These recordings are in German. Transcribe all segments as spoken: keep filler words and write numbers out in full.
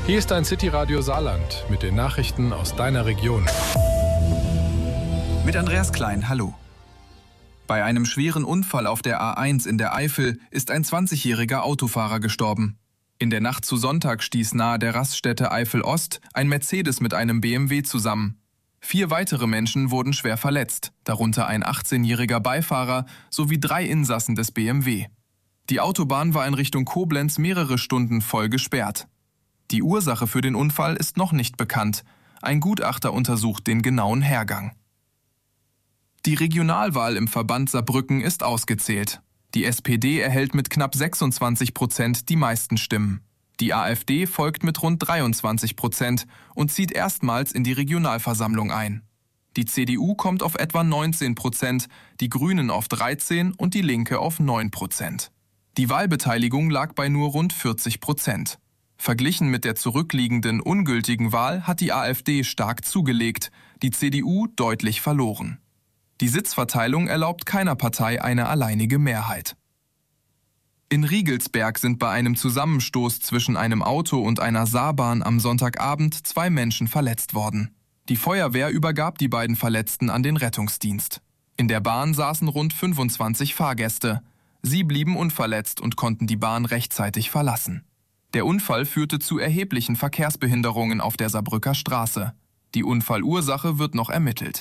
Hier ist dein City-Radio Saarland mit den Nachrichten aus deiner Region. Mit Andreas Klein, hallo. Bei einem schweren Unfall auf der A eins in der Eifel ist ein zwanzigjähriger Autofahrer gestorben. In der Nacht zu Sonntag stieß nahe der Raststätte Eifel Ost ein Mercedes mit einem B M W zusammen. Vier weitere Menschen wurden schwer verletzt, darunter ein achtzehnjähriger Beifahrer sowie drei Insassen des B M W. Die Autobahn war in Richtung Koblenz mehrere Stunden voll gesperrt. Die Ursache für den Unfall ist noch nicht bekannt. Ein Gutachter untersucht den genauen Hergang. Die Regionalwahl im Verband Saarbrücken ist ausgezählt. Die S P D erhält mit knapp sechsundzwanzig Prozent die meisten Stimmen. Die AfD folgt mit rund dreiundzwanzig Prozent und zieht erstmals in die Regionalversammlung ein. Die C D U kommt auf etwa neunzehn Prozent, die Grünen auf dreizehn und die Linke auf neun Prozent. Die Wahlbeteiligung lag bei nur rund vierzig Prozent. Verglichen mit der zurückliegenden ungültigen Wahl hat die AfD stark zugelegt, die C D U deutlich verloren. Die Sitzverteilung erlaubt keiner Partei eine alleinige Mehrheit. In Riegelsberg sind bei einem Zusammenstoß zwischen einem Auto und einer Saarbahn am Sonntagabend zwei Menschen verletzt worden. Die Feuerwehr übergab die beiden Verletzten an den Rettungsdienst. In der Bahn saßen rund fünfundzwanzig Fahrgäste. Sie blieben unverletzt und konnten die Bahn rechtzeitig verlassen. Der Unfall führte zu erheblichen Verkehrsbehinderungen auf der Saarbrücker Straße. Die Unfallursache wird noch ermittelt.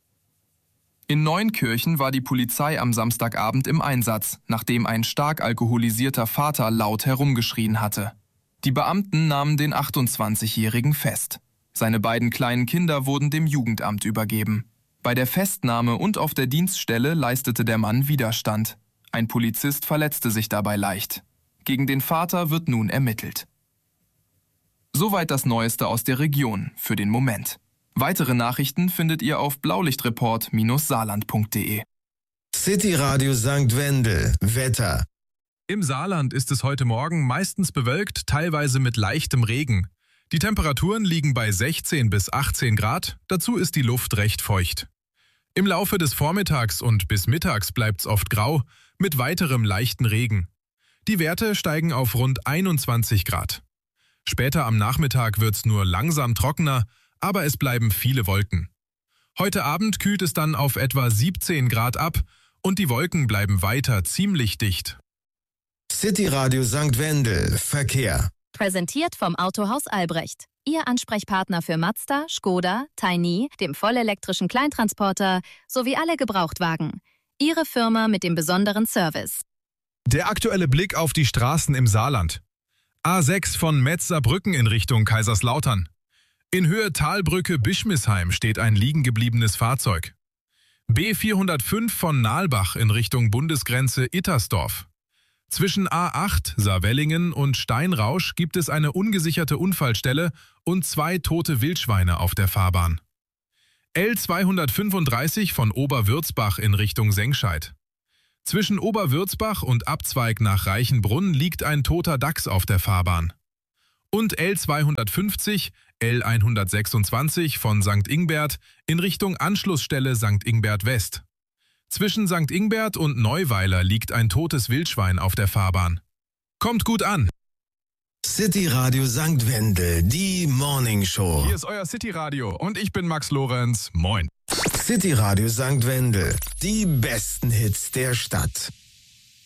In Neunkirchen war die Polizei am Samstagabend im Einsatz, nachdem ein stark alkoholisierter Vater laut herumgeschrien hatte. Die Beamten nahmen den achtundzwanzigjährigen fest. Seine beiden kleinen Kinder wurden dem Jugendamt übergeben. Bei der Festnahme und auf der Dienststelle leistete der Mann Widerstand. Ein Polizist verletzte sich dabei leicht. Gegen den Vater wird nun ermittelt. Soweit das Neueste aus der Region für den Moment. Weitere Nachrichten findet ihr auf blaulichtreport Bindestrich saarland punkt de. City Radio Sankt Wendel. Wetter. Im Saarland ist es heute Morgen meistens bewölkt, teilweise mit leichtem Regen. Die Temperaturen liegen bei sechzehn bis achtzehn Grad, dazu ist die Luft recht feucht. Im Laufe des Vormittags und bis mittags bleibt's oft grau, mit weiterem leichten Regen. Die Werte steigen auf rund einundzwanzig Grad. Später am Nachmittag wird's nur langsam trockener, aber es bleiben viele Wolken. Heute Abend kühlt es dann auf etwa siebzehn Grad ab und die Wolken bleiben weiter ziemlich dicht. City Radio Sankt Wendel. Verkehr. Präsentiert vom Autohaus Albrecht. Ihr Ansprechpartner für Mazda, Skoda, Tiny, dem vollelektrischen Kleintransporter sowie alle Gebrauchtwagen. Ihre Firma mit dem besonderen Service. Der aktuelle Blick auf die Straßen im Saarland. A sechs von Metz-Saarbrücken in Richtung Kaiserslautern. In Höhe Talbrücke-Bischmisheim steht ein liegen gebliebenes Fahrzeug. B vierhundertfünf von Nalbach in Richtung Bundesgrenze Ittersdorf. Zwischen A acht, Saarwellingen und Steinrausch gibt es eine ungesicherte Unfallstelle und zwei tote Wildschweine auf der Fahrbahn. L zweihundertfünfunddreißig von Oberwürzbach in Richtung Sengscheid. Zwischen Oberwürzbach und Abzweig nach Reichenbrunn liegt ein toter Dachs auf der Fahrbahn. Und L zweihundertfünfzig, L hundertsechsundzwanzig von Sankt Ingbert in Richtung Anschlussstelle Sankt Ingbert West. Zwischen Sankt Ingbert und Neuweiler liegt ein totes Wildschwein auf der Fahrbahn. Kommt gut an! City Radio Sankt Wendel, die Morning Show. Hier ist euer City Radio und ich bin Max Lorenz. Moin! City Radio Sankt Wendel, die besten Hits der Stadt.